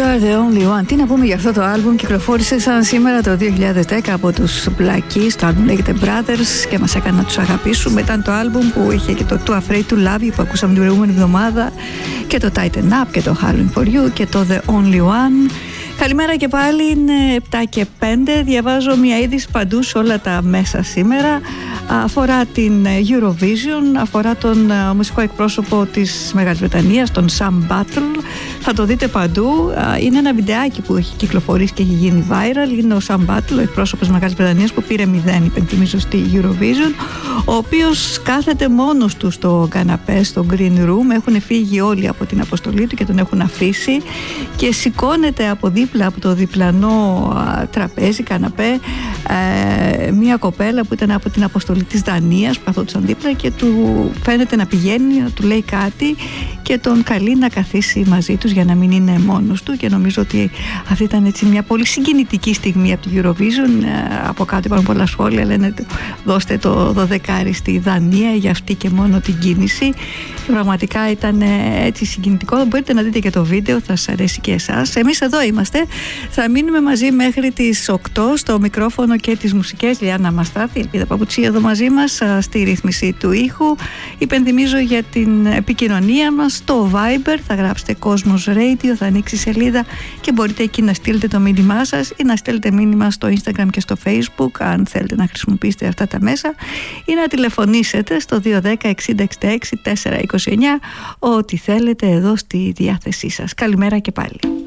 are the only one. Τι να πούμε για αυτό το άλμπουμ? Κυκλοφόρησε σαν σήμερα το 2010 από τους Black Keys. Το άλμπουμ λέγεται Brothers και μας έκανε να τους αγαπήσουμε. Ήταν το άλμπουμ που είχε και το Too Afraid to Love You που ακούσαμε την προηγούμενη εβδομάδα, και το Tighten Up και το Howling for You και το The Only One. Καλημέρα και πάλι, είναι 7 και 5. Διαβάζω μια είδηση παντού σε όλα τα μέσα σήμερα. Αφορά την Eurovision, αφορά τον μουσικό εκπρόσωπο της Μεγάλης Βρετανίας, τον Sam Battle. Θα το δείτε παντού. Είναι ένα βιντεάκι που έχει κυκλοφορήσει και έχει γίνει viral. Είναι ο Sam Battle, ο εκπρόσωπος της Μεγάλης Βρετανίας, που πήρε 0, υπενθυμίζω, στη Eurovision, ο οποίος κάθεται μόνος του στο καναπέ, στο green room. Έχουν φύγει όλοι από την αποστολή του και τον έχουν αφήσει, και σηκώνεται από δίπλα, από το διπλανό τραπέζι, καναπέ, μια κοπέλα που ήταν από την αποστολή της Δανίας, που καθόντουσαν δίπλα, και του φαίνεται να πηγαίνει, να του λέει κάτι και τον καλεί να καθίσει μαζί τους για να μην είναι μόνος του. Και νομίζω ότι αυτή ήταν έτσι μια πολύ συγκινητική στιγμή από την Eurovision. Από κάτω υπάρχουν πολλά σχόλια, λένε δώστε το 12 στη Δανία για αυτή και μόνο την κίνηση, και πραγματικά ήταν έτσι συγκινητικό. Μπορείτε να δείτε και το βίντεο, θα σας αρέσει και εσάς. Εμείς εδώ είμαστε, θα μείνουμε μαζί μέχρι τις 8 στο μικρόφωνο και τις μουσικές. Λιάννα Μαστάθη, Ελπίδα Παπουτσί εδώ μαζί μας στη ρύθμιση του ήχου. Υπενθυμίζω για την επικοινωνία μας στο Viber, θα γράψετε Cosmos Radio, θα ανοίξει σελίδα και μπορείτε εκεί να στείλετε το μήνυμά σας ή να στέλνετε μήνυμα στο Instagram και στο Facebook, αν θέλετε να χρησιμοποιήσετε αυτά τα μέσα, ή να τηλεφωνήσετε στο 210 60 66 429, ό,τι θέλετε εδώ στη διάθεσή σας. Καλημέρα και πάλι.